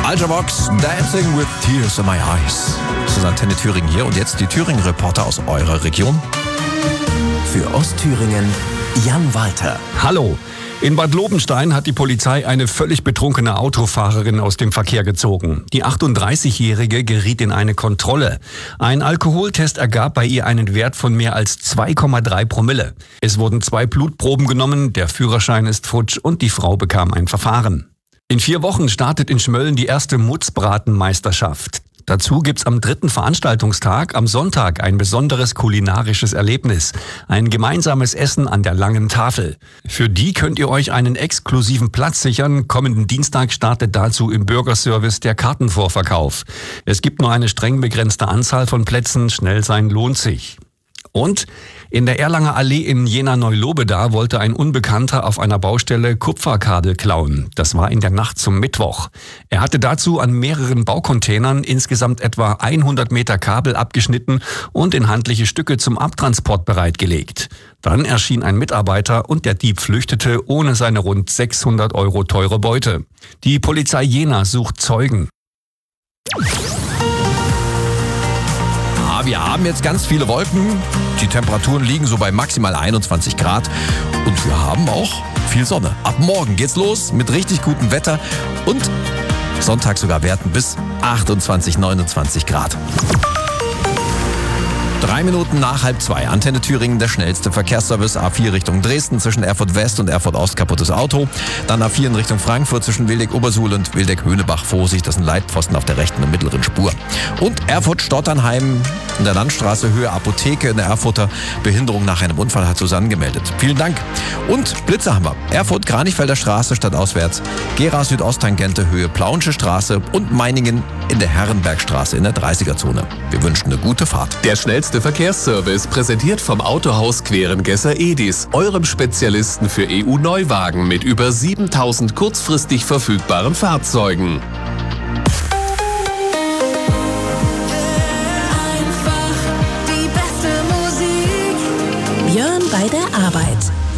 Ultravox, Dancing with Tears in My Eyes. Das ist Antenne Thüringen hier und jetzt die Thüringen-Reporter aus eurer Region. Für Ostthüringen Jan Walter. Hallo. In Bad Lobenstein hat die Polizei eine völlig betrunkene Autofahrerin aus dem Verkehr gezogen. Die 38-Jährige geriet in eine Kontrolle. Ein Alkoholtest ergab bei ihr einen Wert von mehr als 2,3 Promille. Es wurden 2 Blutproben genommen, der Führerschein ist futsch und die Frau bekam ein Verfahren. In 4 Wochen startet in Schmölln die erste Mutzbratenmeisterschaft. Dazu gibt's am 3. Veranstaltungstag am Sonntag ein besonderes kulinarisches Erlebnis. Ein gemeinsames Essen an der langen Tafel. Für die könnt ihr euch einen exklusiven Platz sichern. Kommenden Dienstag startet dazu im Bürgerservice der Kartenvorverkauf. Es gibt nur eine streng begrenzte Anzahl von Plätzen. Schnell sein lohnt sich. Und in der Erlanger Allee in Jena-Neulobeda wollte ein Unbekannter auf einer Baustelle Kupferkabel klauen. Das war in der Nacht zum Mittwoch. Er hatte dazu an mehreren Baucontainern insgesamt etwa 100 Meter Kabel abgeschnitten und in handliche Stücke zum Abtransport bereitgelegt. Dann erschien ein Mitarbeiter und der Dieb flüchtete ohne seine rund 600 € teure Beute. Die Polizei Jena sucht Zeugen. Wir haben jetzt ganz viele Wolken. Die Temperaturen liegen so bei maximal 21 Grad. Und wir haben auch viel Sonne. Ab morgen geht's los mit richtig gutem Wetter und Sonntag sogar Werten bis 28, 29 Grad. 3 Minuten nach 1:30. Antenne Thüringen, der schnellste Verkehrsservice. A4 Richtung Dresden, zwischen Erfurt West und Erfurt Ost kaputtes Auto. Dann A4 in Richtung Frankfurt, zwischen Wildeck-Obersuhl und Wildeck-Höhnebach. Vorsicht, das sind Leitpfosten auf der rechten und mittleren Spur. Und Erfurt-Stotternheim in der Landstraße, Höhe Apotheke in der Erfurter. Behinderung nach einem Unfall hat Susanne gemeldet. Vielen Dank. Und Blitze haben wir. Erfurt-Kranichfelder Straße stadtauswärts. Gera Südosttangente, Höhe Plauensche Straße und Meiningen in der Herrenbergstraße in der 30er-Zone. Wir wünschen eine gute Fahrt. Der schnellste Verkehrsservice, präsentiert vom Autohaus Querengesser Edis, eurem Spezialisten für EU-Neuwagen mit über 7000 kurzfristig verfügbaren Fahrzeugen. Einfach die beste Musik. Björn bei der Arbeit.